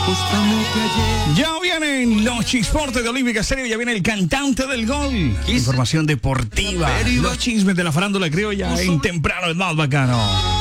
Ya vienen los chisportes de Olímpica Estéreo, ya viene el cantante del gol. Información deportiva, los chismes de la farándula criolla en temprano, el más bacano.